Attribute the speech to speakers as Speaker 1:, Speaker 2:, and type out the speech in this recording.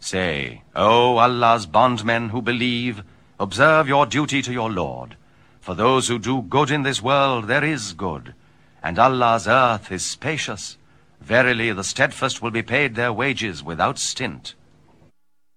Speaker 1: Say, O Allah's bondmen who believe, observe your duty to your Lord. For those who do good in this world, there is good, and Allah's earth is spacious. Verily, the steadfast will be paid their wages without stint.